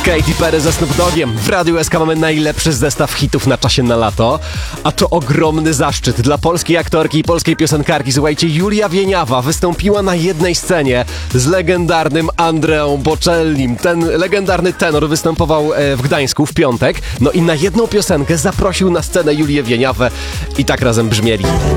Katy Perry ze Snoop Doggiem. W Radiu SK mamy najlepszy zestaw hitów na czasie na lato. A to ogromny zaszczyt dla polskiej aktorki i polskiej piosenkarki. Słuchajcie, Julia Wieniawa wystąpiła na jednej scenie z legendarnym Andreą Bocellim. Ten legendarny tenor występował w Gdańsku w piątek. No i na jedną piosenkę zaprosił na scenę Julię Wieniawę i tak razem brzmieli.